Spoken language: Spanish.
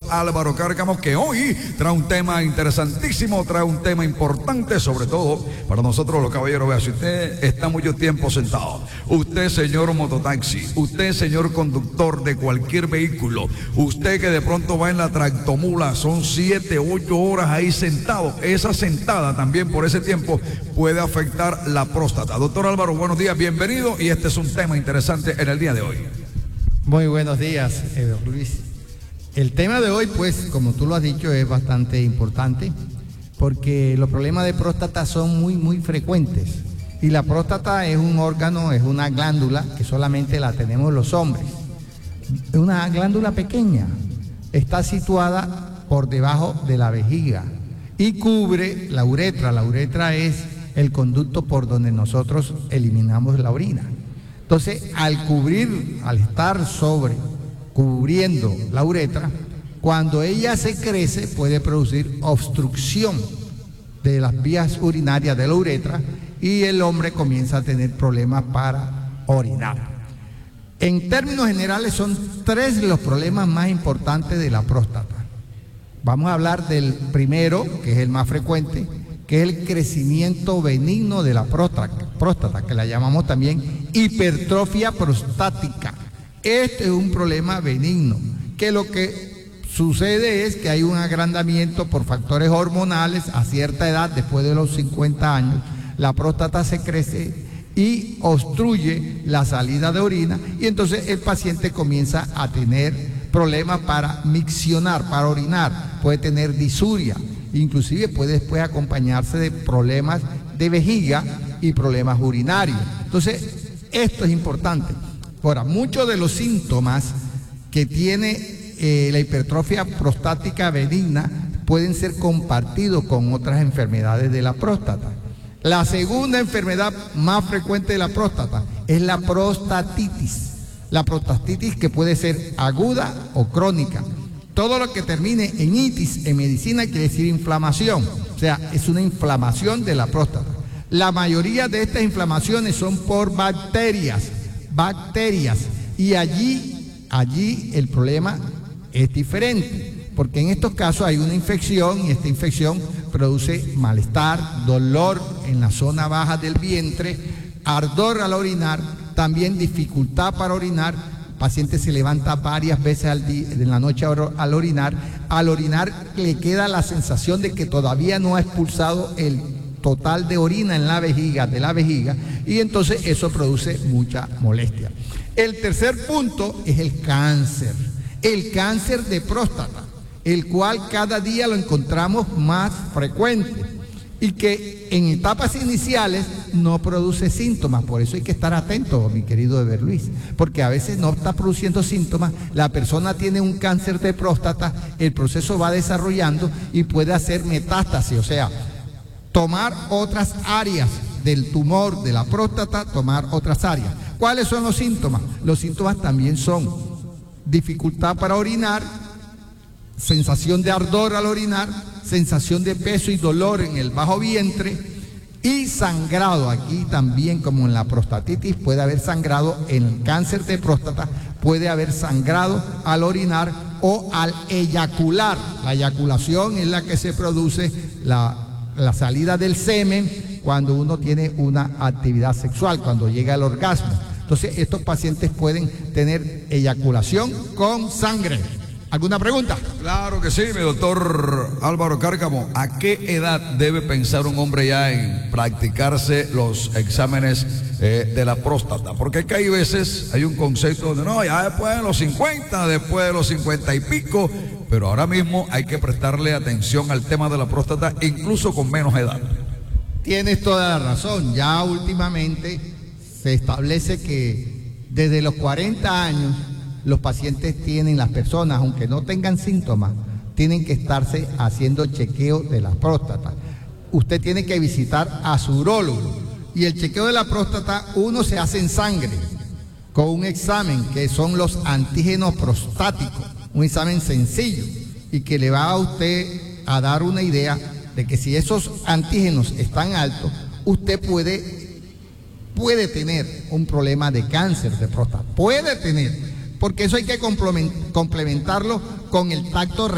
Álvaro Cárcamo, que hoy trae un tema interesantísimo, trae un tema importante, sobre todo para nosotros los caballeros. Vea, si usted está mucho tiempo sentado, usted señor mototaxi, usted señor conductor de cualquier vehículo, usted que de pronto va en la tractomula, son 7, 8 horas ahí sentado, esa sentada también por ese tiempo puede afectar la próstata. Doctor Álvaro, buenos días, bienvenido, y este es un tema interesante en el día de hoy. Muy buenos días, Luis. El tema de hoy, pues, como tú lo has dicho, es bastante importante porque los problemas de próstata son muy frecuentes. Y la próstata es un órgano, es una glándula que solamente la tenemos los hombres. Es una glándula pequeña, está situada por debajo de la vejiga y cubre la uretra. La uretra es el conducto por donde nosotros eliminamos la orina. Entonces, al estar cubriendo la uretra, cuando ella se crece puede producir obstrucción de las vías urinarias de la uretra y el hombre comienza a tener problemas para orinar. En términos generales son 3 los problemas más importantes de la próstata. Vamos a hablar del primero, que es el más frecuente, que es el crecimiento benigno de la próstata, que la llamamos también hipertrofia prostática. Este es un problema benigno, que lo que sucede es que hay un agrandamiento por factores hormonales a cierta edad, después de los 50 años, la próstata se crece y obstruye la salida de orina, y entonces el paciente comienza a tener problemas para miccionar, para orinar, puede tener disuria. Inclusive puede después acompañarse de problemas de vejiga y problemas urinarios. Entonces, esto es importante. Ahora, muchos de los síntomas que tiene la hipertrofia prostática benigna pueden ser compartidos con otras enfermedades de la próstata. La segunda enfermedad más frecuente de la próstata es la prostatitis. La prostatitis, que puede ser aguda o crónica. Todo lo que termine en itis en medicina quiere decir inflamación, o sea, es una inflamación de la próstata. La mayoría de estas inflamaciones son por bacterias, y allí el problema es diferente, porque en estos casos hay una infección y esta infección produce malestar, dolor en la zona baja del vientre, ardor al orinar, también dificultad para orinar. El paciente se levanta varias veces al día, en la noche al orinar le queda la sensación de que todavía no ha expulsado el total de orina en la vejiga, y entonces eso produce mucha molestia. El tercer punto es el cáncer de próstata, el cual cada día lo encontramos más frecuente y que en etapas iniciales no produce síntomas. Por eso hay que estar atento, mi querido Eber Luis, porque a veces no está produciendo síntomas, la persona tiene un cáncer de próstata, el proceso va desarrollando y puede hacer metástasis, o sea, tomar otras áreas del tumor de la próstata, tomar otras áreas. ¿Cuáles son los síntomas? Los síntomas también son dificultad para orinar, sensación de ardor al orinar, sensación de peso y dolor en el bajo vientre y sangrado. Aquí también, como en la prostatitis, puede haber sangrado. En el cáncer de próstata puede haber sangrado al orinar o al eyacular. La eyaculación es la que se produce, la salida del semen cuando uno tiene una actividad sexual, cuando llega al orgasmo. Entonces, estos pacientes pueden tener eyaculación con sangre. ¿Alguna pregunta? Claro que sí, mi doctor Álvaro Cárcamo. ¿A qué edad debe pensar un hombre ya en practicarse los exámenes de la próstata? Porque es que hay veces, hay un concepto donde no, ya después de los 50, después de los 50 y pico, pero ahora mismo hay que prestarle atención al tema de la próstata, incluso con menos edad. Tienes toda la razón. Ya últimamente se establece que desde los 40 años los pacientes las personas, aunque no tengan síntomas, tienen que estarse haciendo chequeo de la próstata. Usted tiene que visitar a su urólogo, y el chequeo de la próstata uno se hace en sangre con un examen que son los antígenos prostáticos, un examen sencillo y que le va a usted a dar una idea de que si esos antígenos están altos, usted puede tener un problema de cáncer de próstata, porque eso hay que complementarlo con el tacto